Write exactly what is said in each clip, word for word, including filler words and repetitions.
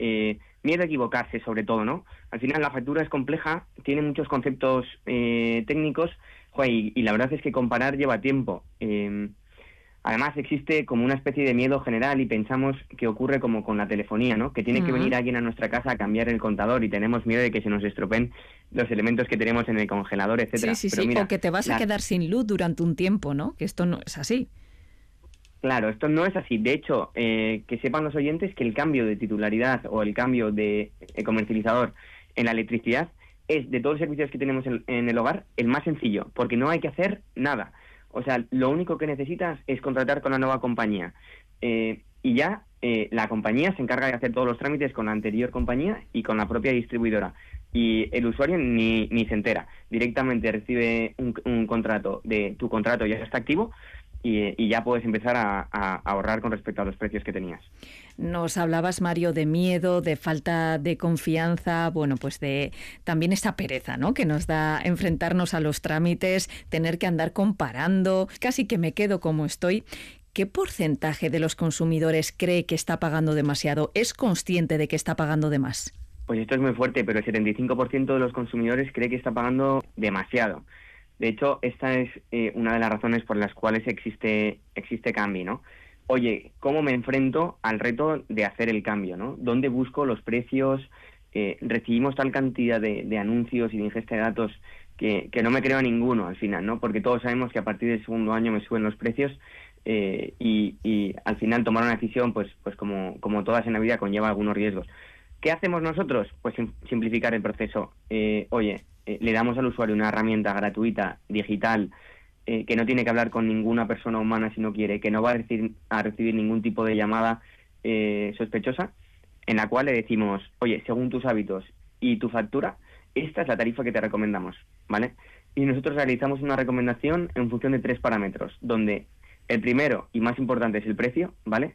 eh, miedo a equivocarse sobre todo, ¿no? Al final la factura es compleja, tiene muchos conceptos eh, técnicos, joder, y, y la verdad es que comparar lleva tiempo. Eh, además existe como una especie de miedo general y pensamos que ocurre como con la telefonía, ¿no? Que tiene que venir alguien a nuestra casa a cambiar el contador y tenemos miedo de que se nos estropeen los elementos que tenemos en el congelador, etcétera. Sí, sí, Pero sí, mira, o que te vas la... a quedar sin luz durante un tiempo, ¿no? Que esto no es así. Claro, esto no es así. De hecho, eh, que sepan los oyentes que el cambio de titularidad o el cambio de eh, comercializador en la electricidad es, de todos los servicios que tenemos en, en el hogar, el más sencillo, porque no hay que hacer nada. O sea, lo único que necesitas es contratar con la nueva compañía. Eh, y ya eh, la compañía se encarga de hacer todos los trámites con la anterior compañía y con la propia distribuidora. Y el usuario ni, ni se entera. Directamente recibe un, un contrato, de tu contrato ya está activo, Y, y ya puedes empezar a, a ahorrar con respecto a los precios que tenías. Nos hablabas, Mario, de miedo, de falta de confianza, bueno, pues de también esta pereza, ¿no?, que nos da enfrentarnos a los trámites, tener que andar comparando, casi que me quedo como estoy. ¿Qué porcentaje de los consumidores cree que está pagando demasiado? ¿Es consciente de que está pagando de más? Pues esto es muy fuerte, pero el setenta y cinco por ciento de los consumidores cree que está pagando demasiado. De hecho, esta es eh, una de las razones por las cuales existe existe Cambi, ¿no? Oye, ¿cómo me enfrento al reto de hacer el cambio, ¿no? ¿Dónde busco los precios? Eh, recibimos tal cantidad de, de anuncios y de ingesta de datos que, que no me creo a ninguno al final, ¿no? Porque todos sabemos que a partir del segundo año me suben los precios eh, y, y al final tomar una decisión, pues, pues como, como todas en la vida, conlleva algunos riesgos. ¿Qué hacemos nosotros? Pues sim- simplificar el proceso. Eh, oye, eh, le damos al usuario una herramienta gratuita, digital, eh, que no tiene que hablar con ninguna persona humana si no quiere, que no va a recibir, a recibir ningún tipo de llamada eh, sospechosa, en la cual le decimos, oye, según tus hábitos y tu factura, esta es la tarifa que te recomendamos, ¿vale? Y nosotros realizamos una recomendación en función de tres parámetros, donde el primero y más importante es el precio, ¿vale?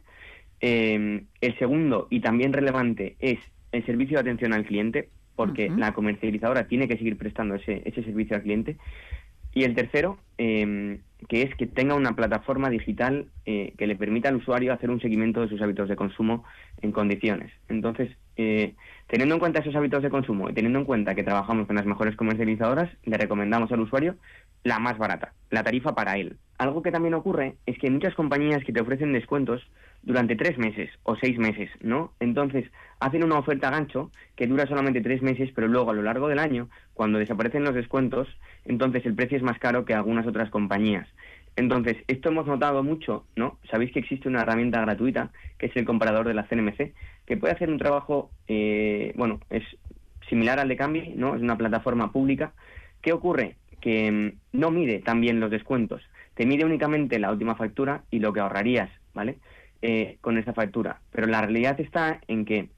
Eh, el segundo y también relevante es el servicio de atención al cliente, porque uh-huh. la comercializadora tiene que seguir prestando ese, ese servicio al cliente. Y el tercero, eh, que es que tenga una plataforma digital eh, que le permita al usuario hacer un seguimiento de sus hábitos de consumo en condiciones. Entonces, eh, teniendo en cuenta esos hábitos de consumo y teniendo en cuenta que trabajamos con las mejores comercializadoras, le recomendamos al usuario la más barata, la tarifa para él. Algo que también ocurre es que hay muchas compañías que te ofrecen descuentos durante tres meses o seis meses, ¿no? Entonces, hacen una oferta gancho que dura solamente tres meses, pero luego a lo largo del año, cuando desaparecen los descuentos, entonces el precio es más caro que algunas otras compañías. Entonces, esto hemos notado mucho, ¿no? Sabéis que existe una herramienta gratuita, que es el comparador de la C N M C, que puede hacer un trabajo, eh, bueno, es similar al de Cambi, ¿no? Es una plataforma pública. ¿Qué ocurre? Que mmm, no mide también los descuentos, te mide únicamente la última factura y lo que ahorrarías, ¿vale?, Eh, con esa factura. Pero la realidad está en que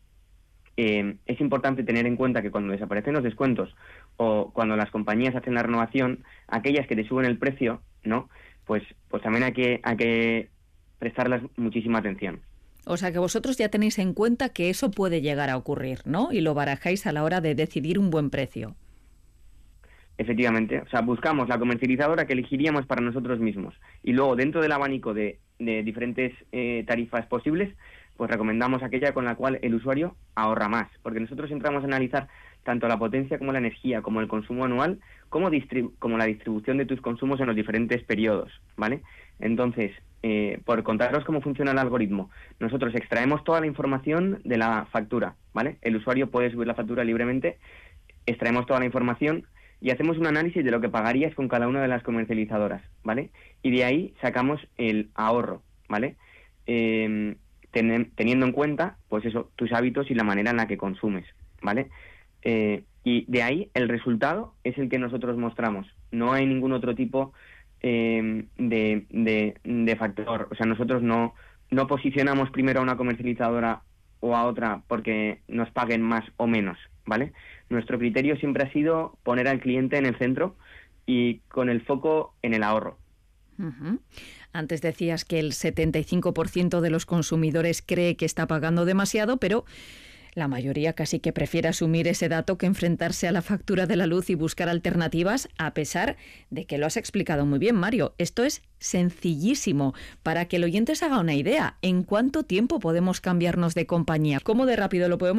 eh, es importante tener en cuenta que cuando desaparecen los descuentos o cuando las compañías hacen la renovación, aquellas que te suben el precio, ¿no?, pues, pues también hay que, hay que prestarles muchísima atención. O sea que vosotros ya tenéis en cuenta que eso puede llegar a ocurrir, ¿no? Y lo barajáis a la hora de decidir un buen precio. Efectivamente, o sea, buscamos la comercializadora que elegiríamos para nosotros mismos y luego dentro del abanico de, de diferentes eh, tarifas posibles, pues recomendamos aquella con la cual el usuario ahorra más, porque nosotros entramos a analizar tanto la potencia como la energía, como el consumo anual, como, distribu- como la distribución de tus consumos en los diferentes periodos, ¿vale? Entonces, eh, por contaros cómo funciona el algoritmo, nosotros extraemos toda la información de la factura, ¿vale? El usuario puede subir la factura libremente, extraemos toda la información y hacemos un análisis de lo que pagarías con cada una de las comercializadoras, ¿vale? Y de ahí sacamos el ahorro, ¿vale? Eh, ten, teniendo en cuenta, pues eso, tus hábitos y la manera en la que consumes, ¿vale? Eh, y de ahí el resultado es el que nosotros mostramos. No hay ningún otro tipo eh, de, de, de factor. O sea, nosotros no, no posicionamos primero a una comercializadora o a otra porque nos paguen más o menos, ¿vale? Nuestro criterio siempre ha sido poner al cliente en el centro y con el foco en el ahorro. Uh-huh. Antes decías que el setenta y cinco por ciento de los consumidores cree que está pagando demasiado, pero la mayoría casi que prefiere asumir ese dato que enfrentarse a la factura de la luz y buscar alternativas, a pesar de que lo has explicado muy bien, Mario. Esto es sencillísimo. Para que el oyente se haga una idea, ¿en cuánto tiempo podemos cambiarnos de compañía? ¿Cómo de rápido lo podemos